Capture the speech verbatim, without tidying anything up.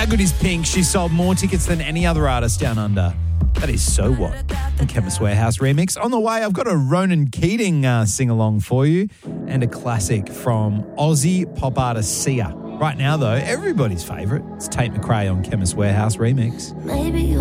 How good is Pink? She sold more tickets than any other artist down under. That is So What, the Chemist Warehouse remix. On the way, I've got a Ronan Keating uh, sing-along for you and a classic from Aussie pop artist Sia. Right now, though, everybody's favourite. It's Tate McRae on Chemist Warehouse remix. Maybe you